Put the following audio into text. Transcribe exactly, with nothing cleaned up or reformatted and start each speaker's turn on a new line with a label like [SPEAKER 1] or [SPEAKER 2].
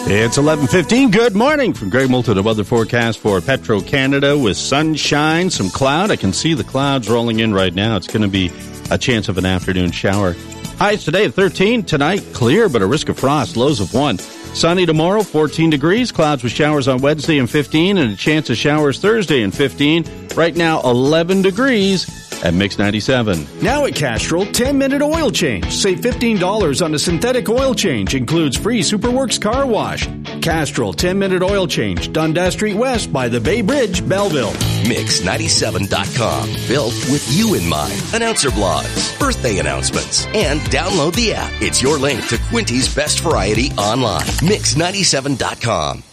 [SPEAKER 1] It's eleven fifteen. Good morning from Greg Moulton, the weather forecast for Petro-Canada with sunshine, some cloud. I can see the clouds rolling in right now. It's going to be a chance of an afternoon shower. Highs today at thirteen. Tonight, clear, but a risk of frost. Lows of one. Sunny tomorrow, fourteen degrees. Clouds with showers on Wednesday and fifteen, and a chance of showers Thursday and fifteen. Right now, eleven degrees at Mix ninety-seven.
[SPEAKER 2] Now at Castrol, ten-minute oil change. Save fifteen dollars on a synthetic oil change. Includes free Superworks car wash. Castrol, ten-minute oil change. Dundas Street West by the Bay Bridge, Belleville.
[SPEAKER 3] Mix ninety-seven dot com. Built with you in mind. Announcer blogs, birthday announcements, and download the app. It's your link to Quinty's best variety online. Mix ninety-seven dot com.